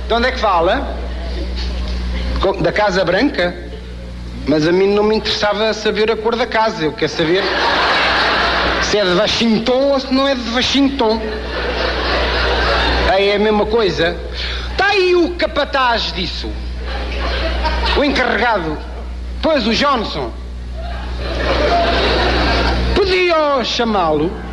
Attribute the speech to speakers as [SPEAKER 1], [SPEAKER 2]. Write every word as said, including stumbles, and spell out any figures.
[SPEAKER 1] De onde é que fala? Da Casa Branca? Mas a mim não me interessava saber a cor da casa. Eu quero saber se é de Washington ou se não é de Washington. Aí é a mesma coisa. Está aí o capataz disso. O encarregado. Pois, o Johnson. Podia chamá-lo